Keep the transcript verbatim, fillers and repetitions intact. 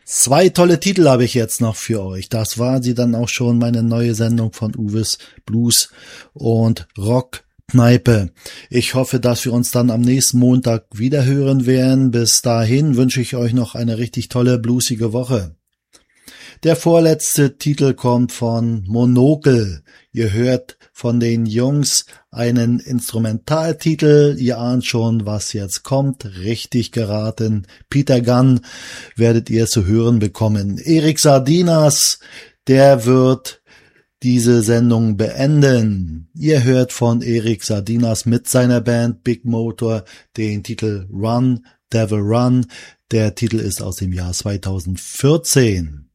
Zwei tolle Titel habe ich jetzt noch für euch. Das war sie dann auch schon, meine neue Sendung von Uwes Blues und Rock Kneipe. Ich hoffe, dass wir uns dann am nächsten Montag wieder hören werden. Bis dahin wünsche ich euch noch eine richtig tolle, bluesige Woche. Der vorletzte Titel kommt von Monokel. Ihr hört von den Jungs einen Instrumentaltitel. Ihr ahnt schon, was jetzt kommt. Richtig geraten. Peter Gunn werdet ihr zu hören bekommen. Erik Sardinas, der wird diese Sendung beenden. Ihr hört von Erik Sardinas mit seiner Band Big Motor den Titel Run, Devil Run. Der Titel ist aus dem Jahr zweitausendvierzehn.